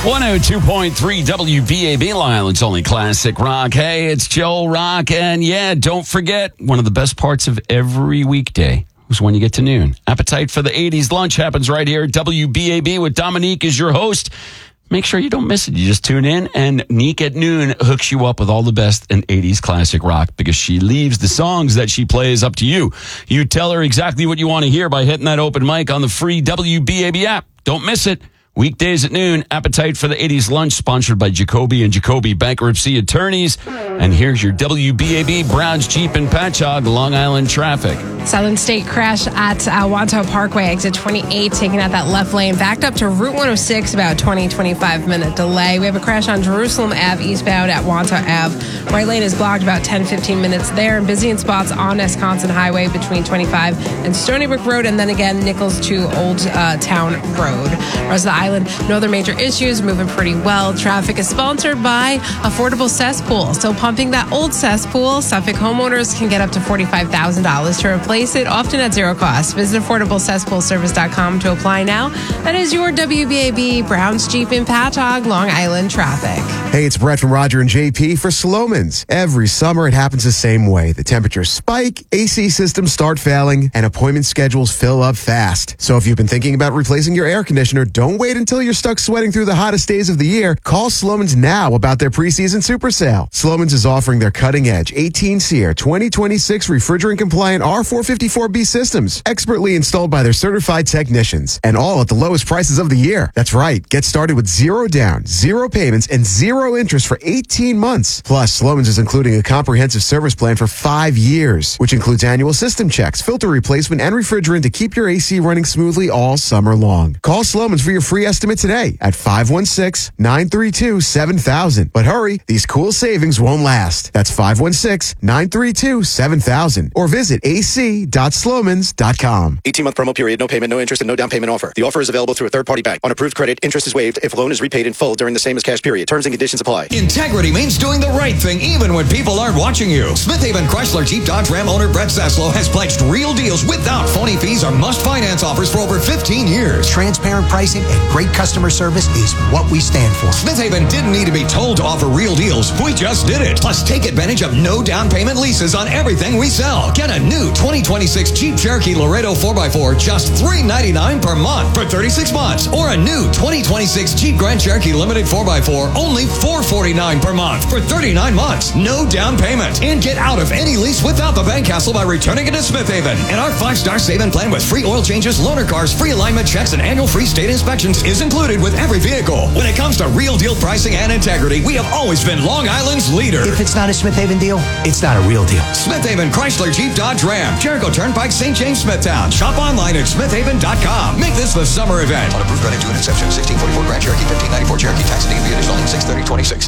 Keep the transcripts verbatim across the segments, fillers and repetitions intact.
one oh two point three W B A B, Long Island's only classic rock. Hey, it's Joel Rock. And yeah, don't forget, one of the best parts of every weekday is when you get to noon. Appetite for the eighties lunch happens right here at W B A B with Dominique as your host. Make sure you don't miss it. You just tune in, and Neek at noon hooks you up with all the best in eighties classic rock because she leaves the songs that she plays up to you. You tell her exactly what you want to hear by hitting that open mic on the free W B A B app. Don't miss it. Weekdays at noon, Appetite for the eighties lunch, sponsored by Jacoby and Jacoby Bankruptcy Attorneys. And here's your W B A B Browns Jeep and Patchogue Long Island traffic. Southern State crash at uh, Wanto Parkway, exit twenty-eight, taking out that left lane. Backed up to Route one oh six, about twenty, twenty-five minute delay. We have a crash on Jerusalem Avenue eastbound at Wanto Avenue. Right lane is blocked about ten, fifteen minutes there. And busy in spots on Esconson Highway between twenty-five and Stony Brook Road. And then again, Nichols to Old uh, Town Road. Rest of the island, no other major issues, moving pretty well. Traffic is sponsored by Affordable Cesspool. So pumping that old cesspool, Suffolk homeowners can get up to forty-five thousand dollars to replace it, often at zero cost. Visit affordable cesspool service dot com to apply now. That is your W B A B Browns Jeep and Patchogue Long Island traffic. Hey, it's Brett from Roger and J P for Slomin's. Every summer it happens the same way. The temperatures spike, A C systems start failing, and appointment schedules fill up fast. So if you've been thinking about replacing your air conditioner, don't wait until you're stuck sweating through the hottest days of the year. Call Slomin's now about their preseason super sale. Slomin's is offering their cutting-edge eighteen SEER twenty twenty-six refrigerant-compliant R four fifty-four B systems, expertly installed by their certified technicians, and all at the lowest prices of the year. That's right. Get started with zero down, zero payments, and zero interest for eighteen months. Plus, Slomin's is including a comprehensive service plan for five years, which includes annual system checks, filter replacement, and refrigerant to keep your A C running smoothly all summer long. Call Slomin's for your free estimate today at five one six, nine three two, seven thousand. But hurry, these cool savings won't last. That's five one six, nine three two, seven thousand. Or visit a c dot slomans dot com. eighteen-month promo period, no payment, no interest, and no down payment offer. The offer is available through a third-party bank. On approved credit, interest is waived if loan is repaid in full during the same as cash period. Terms and conditions apply. Integrity means doing the right thing even when people aren't watching you. Smith Haven Chrysler Jeep Dodge Ram owner Brett Zaslow has pledged real deals without phony fees or must finance offers for over fifteen years. Transparent pricing and great customer service is what we stand for. Smith Haven didn't need to be told to offer real deals. We just did it. Plus, take advantage of no down payment leases on everything we sell. Get a new twenty twenty-six Jeep Cherokee Laredo four by four just three ninety-nine per month for thirty-six months. Or a new twenty twenty-six Jeep Grand Cherokee Limited four by four only four forty-nine per month for thirty-nine months. No down payment. And get out of any lease without the bank hassle by returning it to Smith Haven. And our five-star saving plan with free oil changes, loaner cars, free alignment checks, and annual free state inspections is included with every vehicle. When it comes to real deal pricing and integrity, we have always been Long Island's leader. If it's not a Smith Haven deal, it's not a real deal. Smith Haven Chrysler Jeep Dodge Ram, Jericho Turnpike, Saint James, Smithtown. Shop online at smith haven dot com. Make this the summer event. On approved credit to an exception. sixteen forty-four Grand Cherokee, fifteen ninety-four Cherokee. Tax and D M V additional six thirty twenty-six.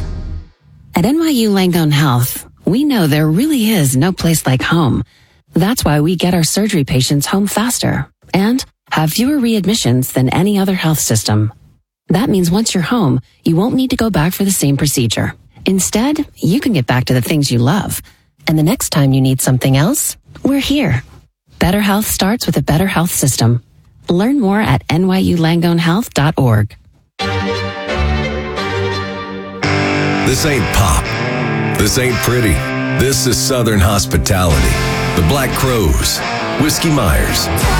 At N Y U Langone Health, we know there really is no place like home. That's why we get our surgery patients home faster and have fewer readmissions than any other health system. That means once you're home, you won't need to go back for the same procedure. Instead, you can get back to the things you love. And the next time you need something else, we're here. Better health starts with a better health system. Learn more at n y u langone health dot org. This ain't pop. This ain't pretty. This is Southern hospitality. The Black Crows, Whiskey Myers,